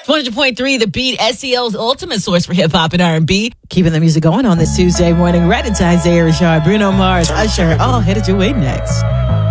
100.3 The Beat, SEL's ultimate source for hip-hop and R&B. Keeping the music going on this Tuesday morning. Right in time, Isaiah Rashad, Bruno Mars, Usher, all headed your way next.